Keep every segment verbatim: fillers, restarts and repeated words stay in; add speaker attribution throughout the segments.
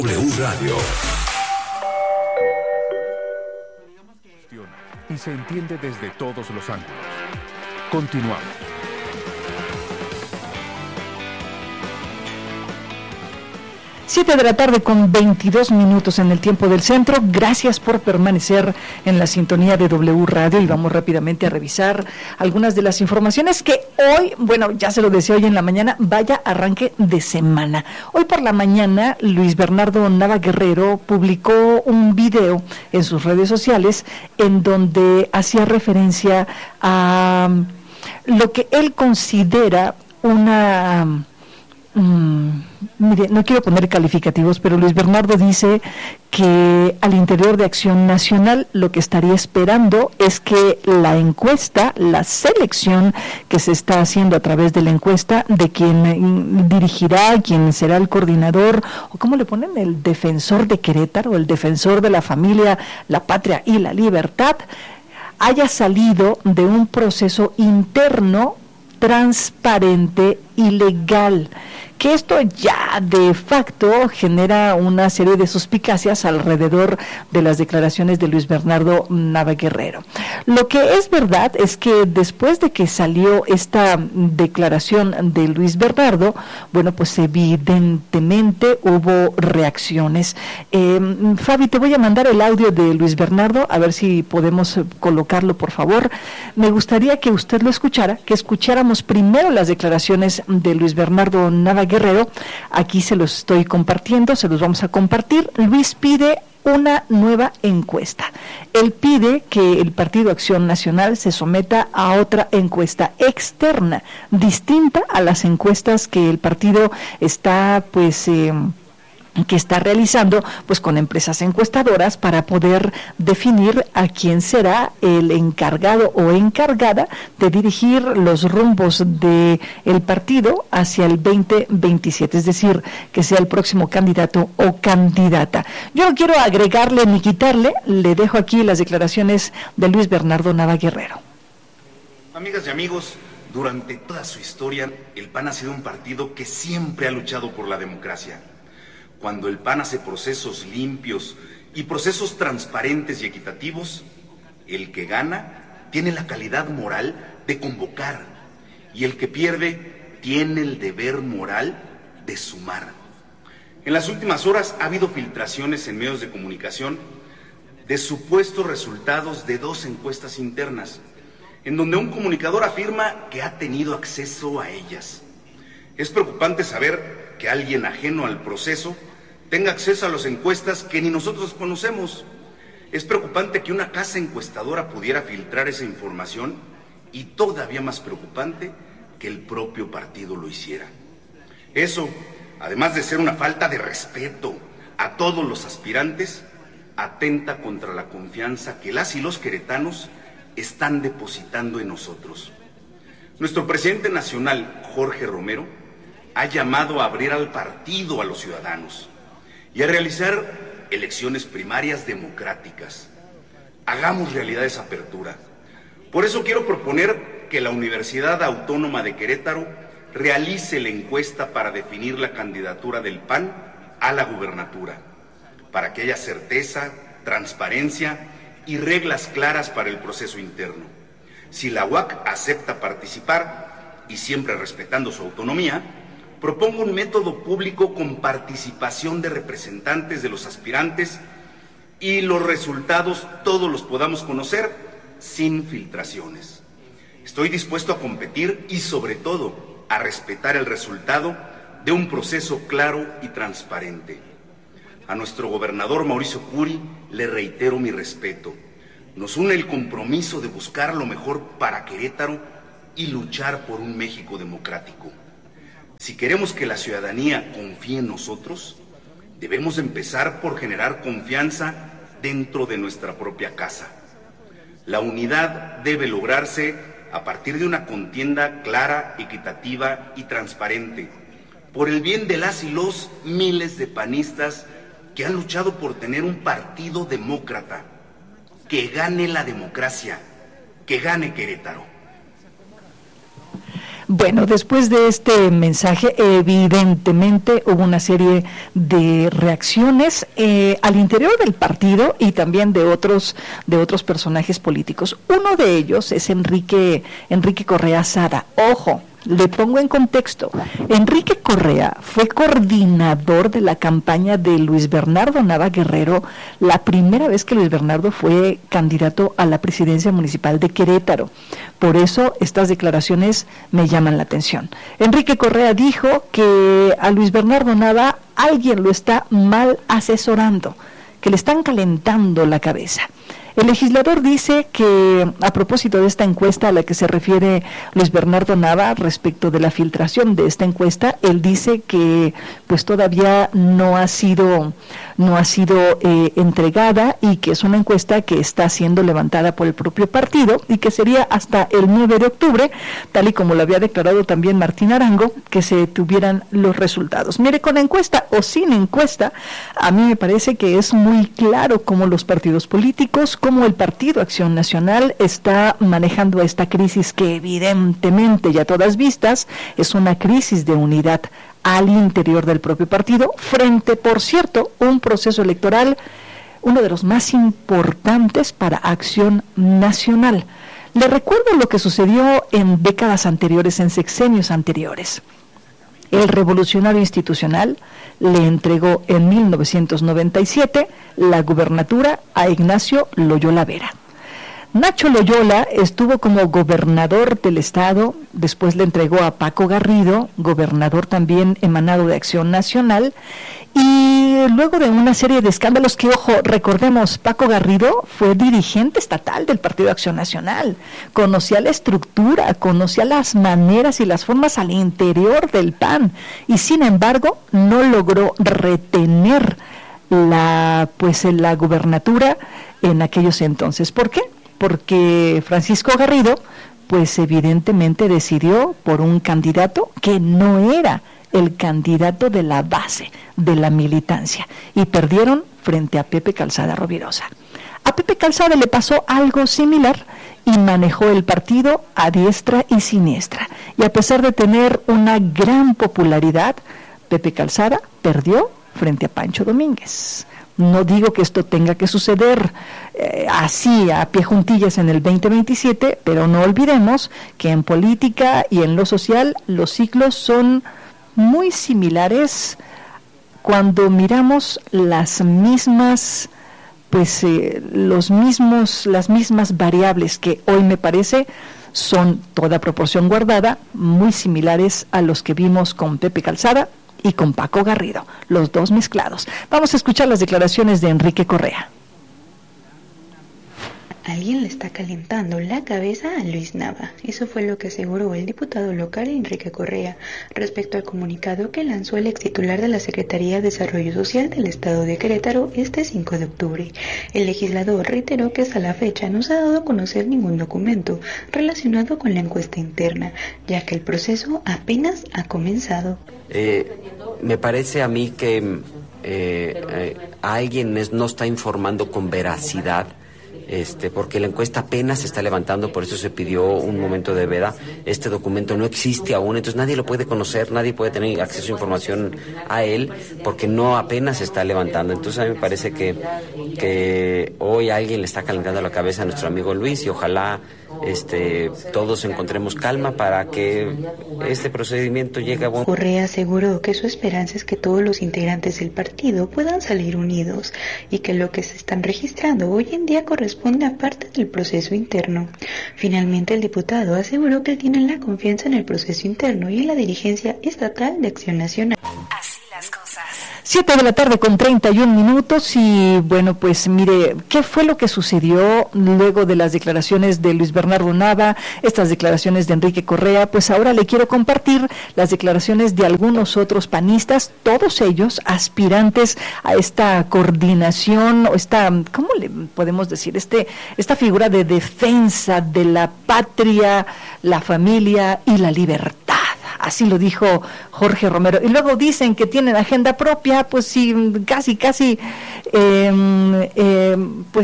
Speaker 1: W Radio.
Speaker 2: Y se entiende desde todos los ángulos. Continuamos.
Speaker 3: Siete de la tarde con veintidós minutos en el tiempo del centro. Gracias por permanecer en la sintonía de W Radio y vamos rápidamente a revisar algunas de las informaciones que hoy, bueno, ya se lo decía hoy en la mañana, vaya arranque de semana. Hoy por la mañana Luis Bernardo Nava Guerrero publicó un video en sus redes sociales en donde hacía referencia a lo que él considera una... Mm, mire, no quiero poner calificativos, pero Luis Bernardo dice que al interior de Acción Nacional lo que estaría esperando es que la encuesta, la selección que se está haciendo a través de la encuesta de quien dirigirá, quien será el coordinador, o cómo le ponen, el defensor de Querétaro, el defensor de la familia, la patria y la libertad, haya salido de un proceso interno transparente y legal, que esto ya de facto genera una serie de suspicacias alrededor de las declaraciones de Luis Bernardo Nava Guerrero. Lo que es verdad es que después de que salió esta declaración de Luis Bernardo, bueno, pues evidentemente hubo reacciones. Eh, Fabi, te voy a mandar el audio de Luis Bernardo, a ver si podemos colocarlo, por favor. Me gustaría que usted lo escuchara, que escucháramos primero las declaraciones de Luis Bernardo Nava Guerrero. Aquí se los estoy compartiendo, se los vamos a compartir. Luis pide una nueva encuesta. Él pide que el Partido Acción Nacional se someta a otra encuesta externa, distinta a las encuestas que el partido está, pues, eh, que está realizando pues con empresas encuestadoras para poder definir a quién será el encargado o encargada de dirigir los rumbos de el partido hacia el veinte veintisiete, es decir, que sea el próximo candidato o candidata. Yo no quiero agregarle ni quitarle, le dejo aquí las declaraciones de Luis Bernardo Nava Guerrero.
Speaker 4: Amigas y amigos, durante toda su historia, el P A N ha sido un partido que siempre ha luchado por la democracia. Cuando el P A N hace procesos limpios y procesos transparentes y equitativos, el que gana tiene la calidad moral de convocar y el que pierde tiene el deber moral de sumar. En las últimas horas ha habido filtraciones en medios de comunicación de supuestos resultados de dos encuestas internas, en donde un comunicador afirma que ha tenido acceso a ellas. Es preocupante saber que alguien ajeno al proceso tenga acceso a las encuestas que ni nosotros conocemos. Es preocupante que una casa encuestadora pudiera filtrar esa información y todavía más preocupante que el propio partido lo hiciera. Eso, además de ser una falta de respeto a todos los aspirantes, atenta contra la confianza que las y los queretanos están depositando en nosotros. Nuestro presidente nacional, Jorge Romero, ha llamado a abrir al partido a los ciudadanos y a realizar elecciones primarias democráticas. Hagamos realidad esa apertura. Por eso quiero proponer que la Universidad Autónoma de Querétaro realice la encuesta para definir la candidatura del P A N a la gubernatura, para que haya certeza, transparencia y reglas claras para el proceso interno. Si la U A C acepta participar, y siempre respetando su autonomía, propongo un método público con participación de representantes de los aspirantes y los resultados todos los podamos conocer sin filtraciones. Estoy dispuesto a competir y sobre todo a respetar el resultado de un proceso claro y transparente. A nuestro gobernador Mauricio Curi le reitero mi respeto. Nos une el compromiso de buscar lo mejor para Querétaro y luchar por un México democrático. Si queremos que la ciudadanía confíe en nosotros, debemos empezar por generar confianza dentro de nuestra propia casa. La unidad debe lograrse a partir de una contienda clara, equitativa y transparente, por el bien de las y los miles de panistas que han luchado por tener un partido demócrata, que gane la democracia, que gane Querétaro.
Speaker 3: Bueno, después de este mensaje, evidentemente hubo una serie de reacciones eh, al interior del partido y también de otros de otros personajes políticos. Uno de ellos es Enrique Enrique Correa Sada. Ojo, le pongo en contexto. Enrique Correa fue coordinador de la campaña de Luis Bernardo Nava Guerrero la primera vez que Luis Bernardo fue candidato a la presidencia municipal de Querétaro. Por eso estas declaraciones me llaman la atención. Enrique Correa dijo que a Luis Bernardo Nava alguien lo está mal asesorando, que le están calentando la cabeza. El legislador dice que, a propósito de esta encuesta a la que se refiere Luis Bernardo Nava, respecto de la filtración de esta encuesta, él dice que pues todavía no ha sido no ha sido eh, entregada y que es una encuesta que está siendo levantada por el propio partido y que sería hasta el nueve de octubre, tal y como lo había declarado también Martín Arango, que se tuvieran los resultados. Mire, con encuesta o sin encuesta, a mí me parece que es muy claro cómo los partidos políticos, cómo el Partido Acción Nacional está manejando esta crisis que evidentemente, ya a todas vistas, es una crisis de unidad al interior del propio partido, frente, por cierto, un proceso electoral, uno de los más importantes para Acción Nacional. Le recuerdo lo que sucedió en décadas anteriores, en sexenios anteriores. El revolucionario institucional le entregó en mil novecientos noventa y siete la gubernatura a Ignacio Loyola Vera. Nacho Loyola estuvo como gobernador del estado, después le entregó a Paco Garrido, gobernador también emanado de Acción Nacional, y luego de una serie de escándalos que, ojo, recordemos, Paco Garrido fue dirigente estatal del Partido Acción Nacional, conocía la estructura, conocía las maneras y las formas al interior del P A N, y sin embargo no logró retener la, pues, la gubernatura en aquellos entonces. ¿Por qué? Porque Francisco Garrido, pues evidentemente decidió por un candidato que no era el candidato de la base de la militancia, y perdieron frente a Pepe Calzada Rovirosa. A Pepe Calzada le pasó algo similar y manejó el partido a diestra y siniestra, y a pesar de tener una gran popularidad, Pepe Calzada perdió frente a Pancho Domínguez. No digo que esto tenga que suceder eh, así a pie juntillas en el veinte veintisiete, pero no olvidemos que en política y en lo social los ciclos son muy similares cuando miramos las mismas, pues eh, los mismos, las mismas variables que hoy me parece son, toda proporción guardada, muy similares a los que vimos con Pepe Calzada y con Paco Garrido, los dos mezclados. Vamos a escuchar las declaraciones de Enrique Correa.
Speaker 1: Alguien le está calentando la cabeza a Luis Nava. Eso fue lo que aseguró el diputado local Enrique Correa respecto al comunicado que lanzó el ex titular de la Secretaría de Desarrollo Social del Estado de Querétaro este cinco de octubre. El legislador reiteró que hasta la fecha no se ha dado a conocer ningún documento relacionado con la encuesta interna, ya que el proceso apenas ha comenzado.
Speaker 5: Eh, me parece a mí que eh, eh, alguien es, no está informando con veracidad. Este, porque la encuesta apenas se está levantando, por eso se pidió un momento de veda. Este documento no existe aún, entonces nadie lo puede conocer, nadie puede tener acceso a información a él, porque no apenas se está levantando. Entonces a mí me parece que, que hoy alguien le está calentando la cabeza a nuestro amigo Luis, y ojalá este, todos encontremos calma para que este procedimiento llegue a buen...
Speaker 1: Correa aseguró que su esperanza es que todos los integrantes del partido puedan salir unidos y que lo que se están registrando hoy en día corresponde a parte del proceso interno. Finalmente, el diputado aseguró que él tiene la confianza en el proceso interno y en la dirigencia estatal de Acción Nacional.
Speaker 3: Así las cosas. Siete de la tarde con treinta y un minutos y bueno, pues mire, ¿qué fue lo que sucedió luego de las declaraciones de Luis Bernardo Nava, estas declaraciones de Enrique Correa? Pues ahora le quiero compartir las declaraciones de algunos otros panistas, todos ellos aspirantes a esta coordinación, o esta, ¿cómo le podemos decir? Este, esta figura de defensa de la patria, la familia y la libertad. Así lo dijo Jorge Romero. Y luego dicen que tienen agenda propia, pues sí, casi, casi, eh, eh, pues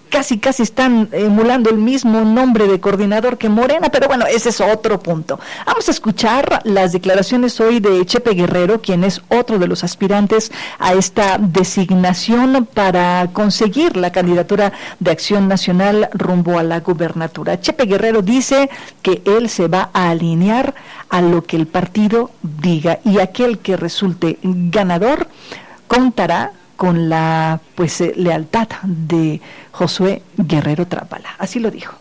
Speaker 3: casi casi están emulando el mismo nombre de coordinador que Morena, pero bueno, ese es otro punto. Vamos a escuchar las declaraciones hoy de Chepe Guerrero, quien es otro de los aspirantes a esta designación para conseguir la candidatura de Acción Nacional rumbo a la gubernatura. Chepe Guerrero dice que él se va a alinear a lo que el partido diga y aquel que resulte ganador contará con la pues eh, lealtad de Josué Guerrero Trápala. Así lo dijo.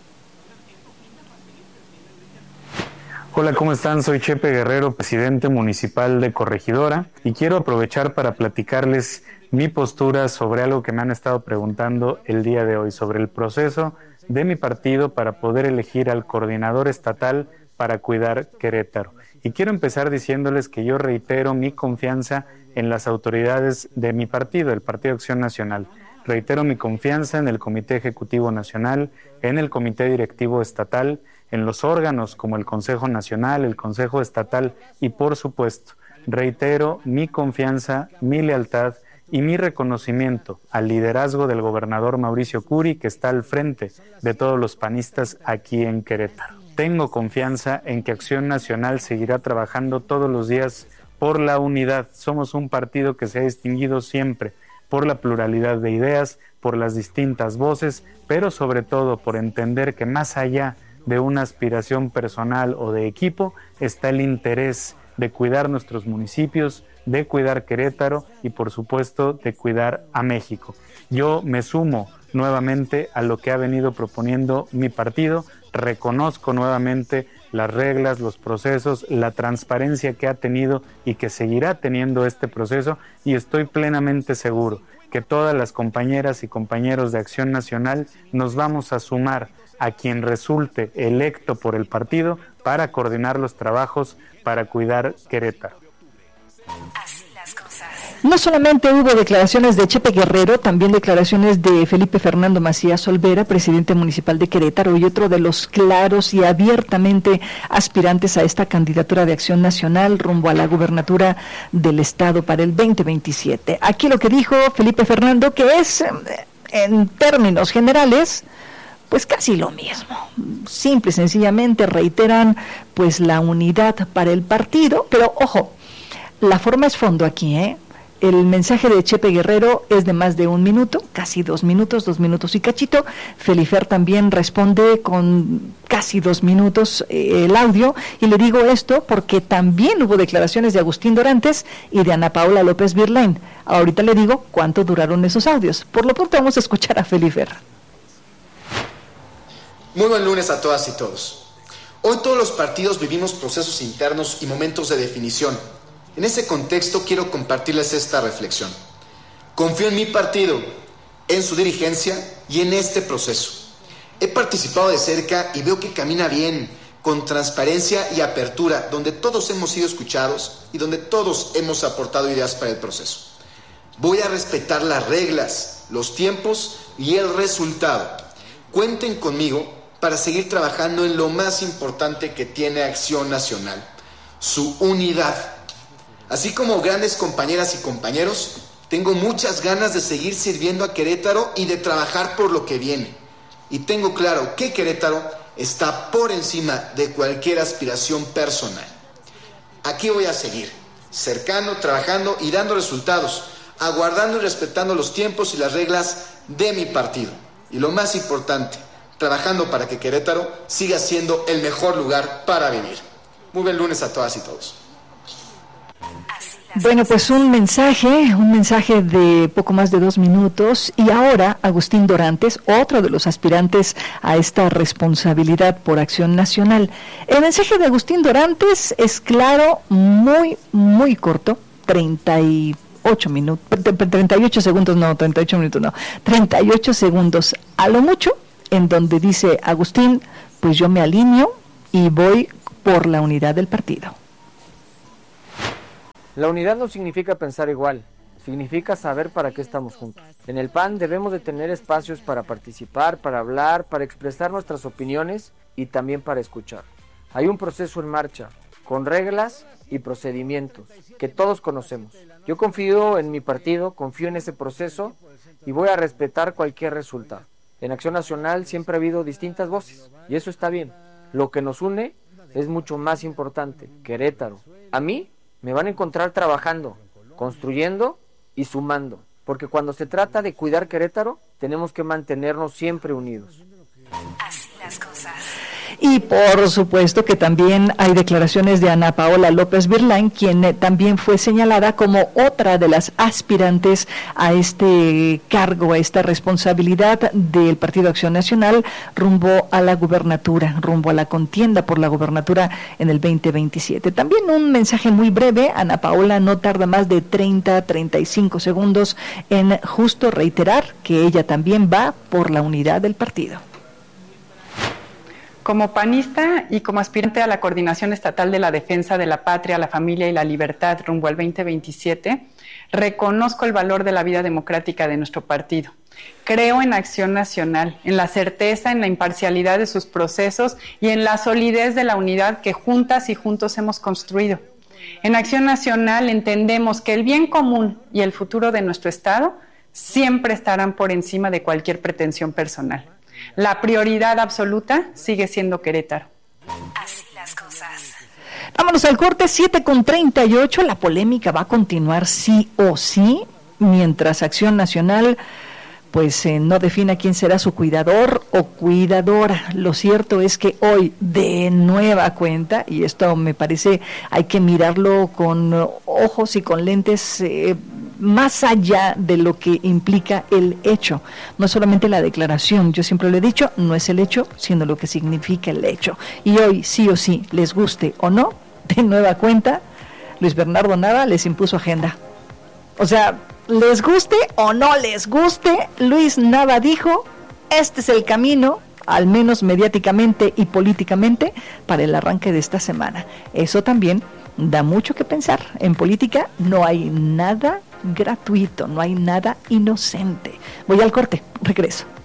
Speaker 6: Hola, ¿cómo están? Soy Chepe Guerrero, presidente municipal de Corregidora, y quiero aprovechar para platicarles mi postura sobre algo que me han estado preguntando el día de hoy, sobre el proceso de mi partido para poder elegir al coordinador estatal para cuidar Querétaro. Y quiero empezar diciéndoles que yo reitero mi confianza en las autoridades de mi partido, el Partido Acción Nacional. Reitero mi confianza en el Comité Ejecutivo Nacional, en el Comité Directivo Estatal, en los órganos como el Consejo Nacional, el Consejo Estatal y, por supuesto, reitero mi confianza, mi lealtad y mi reconocimiento al liderazgo del gobernador Mauricio Curi, que está al frente de todos los panistas aquí en Querétaro. Tengo confianza en que Acción Nacional seguirá trabajando todos los días por la unidad. Somos un partido que se ha distinguido siempre por la pluralidad de ideas, por las distintas voces, pero sobre todo por entender que más allá de una aspiración personal o de equipo está el interés de cuidar nuestros municipios, de cuidar Querétaro y por supuesto de cuidar a México. Yo me sumo nuevamente a lo que ha venido proponiendo mi partido, reconozco nuevamente las reglas, los procesos, la transparencia que ha tenido y que seguirá teniendo este proceso, y estoy plenamente seguro que todas las compañeras y compañeros de Acción Nacional nos vamos a sumar a quien resulte electo por el partido para coordinar los trabajos para cuidar Querétaro.
Speaker 3: No solamente hubo declaraciones de Chepe Guerrero, también declaraciones de Felipe Fernando Macías Olvera, presidente municipal de Querétaro y otro de los claros y abiertamente aspirantes a esta candidatura de Acción Nacional rumbo a la gubernatura del estado para el veinte veintisiete. Aquí lo que dijo Felipe Fernando, que es, en términos generales, pues casi lo mismo. Simple y sencillamente reiteran pues la unidad para el partido, pero ojo, la forma es fondo aquí, ¿eh? El mensaje de Chepe Guerrero es de más de un minuto, casi dos minutos, dos minutos y cachito. Felifer también responde con casi dos minutos eh, el audio, y le digo esto porque también hubo declaraciones de Agustín Dorantes y de Ana Paula López Virlain. Ahorita le digo cuánto duraron esos audios. Por lo pronto vamos a escuchar a Felifer.
Speaker 7: Muy buen lunes a todas y todos. Hoy todos los partidos vivimos procesos internos y momentos de definición. En ese contexto quiero compartirles esta reflexión. Confío en mi partido, en su dirigencia y en este proceso. He participado de cerca y veo que camina bien, con transparencia y apertura, donde todos hemos sido escuchados y donde todos hemos aportado ideas para el proceso. Voy a respetar las reglas, los tiempos y el resultado. Cuenten conmigo para seguir trabajando en lo más importante que tiene Acción Nacional, su unidad. Así como grandes compañeras y compañeros, tengo muchas ganas de seguir sirviendo a Querétaro y de trabajar por lo que viene. Y tengo claro que Querétaro está por encima de cualquier aspiración personal. Aquí voy a seguir, cercano, trabajando y dando resultados, aguardando y respetando los tiempos y las reglas de mi partido. Y lo más importante, trabajando para que Querétaro siga siendo el mejor lugar para vivir. Muy buen lunes a todas y todos.
Speaker 3: Bueno, pues un mensaje, un mensaje de poco más de dos minutos, y ahora Agustín Dorantes, otro de los aspirantes a esta responsabilidad por Acción Nacional. El mensaje de Agustín Dorantes es claro, muy, muy corto, treinta y ocho minutos, treinta y ocho segundos, no, treinta y ocho minutos, no, treinta y ocho segundos a lo mucho, en donde dice Agustín, pues yo me alineo y voy por la unidad del partido.
Speaker 8: La unidad no significa pensar igual, significa saber para qué estamos juntos. En el P A N debemos de tener espacios para participar, para hablar, para expresar nuestras opiniones y también para escuchar. Hay un proceso en marcha, con reglas y procedimientos que todos conocemos. Yo confío en mi partido, confío en ese proceso y voy a respetar cualquier resultado. En Acción Nacional siempre ha habido distintas voces y eso está bien. Lo que nos une es mucho más importante. Querétaro. A mí me van a encontrar trabajando, construyendo y sumando. Porque cuando se trata de cuidar Querétaro, tenemos que mantenernos siempre unidos.
Speaker 9: Así las cosas.
Speaker 3: Y por supuesto que también hay declaraciones de Ana Paola López Virlain, quien eh, también fue señalada como otra de las aspirantes a este cargo, a esta responsabilidad del Partido Acción Nacional rumbo a la gubernatura, rumbo a la contienda por la gubernatura en el veinte veintisiete. También un mensaje muy breve. Ana Paola no tarda más de treinta a treinta y cinco segundos en justo reiterar que ella también va por la unidad del partido.
Speaker 10: Como panista y como aspirante a la Coordinación Estatal de la Defensa de la Patria, la Familia y la Libertad rumbo al veinte veintisiete, reconozco el valor de la vida democrática de nuestro partido. Creo en Acción Nacional, en la certeza, en la imparcialidad de sus procesos y en la solidez de la unidad que juntas y juntos hemos construido. En Acción Nacional entendemos que el bien común y el futuro de nuestro Estado siempre estarán por encima de cualquier pretensión personal. La prioridad absoluta sigue siendo Querétaro.
Speaker 9: Así las cosas.
Speaker 3: Vámonos al corte, siete con treinta y ocho. La polémica va a continuar sí o sí, mientras Acción Nacional pues eh, no defina quién será su cuidador o cuidadora. Lo cierto es que hoy, de nueva cuenta, y esto me parece hay que mirarlo con ojos y con lentes eh, más allá de lo que implica el hecho, no es solamente la declaración. Yo siempre lo he dicho, no es el hecho, sino lo que significa el hecho. Y hoy, sí o sí, les guste o no, de nueva cuenta, Luis Bernardo Nava les impuso agenda. O sea, les guste o no les guste, Luis Nava dijo, este es el camino, al menos mediáticamente y políticamente, para el arranque de esta semana. Eso también da mucho que pensar. En política no hay nada gratuito, no hay nada inocente. Voy al corte, regreso.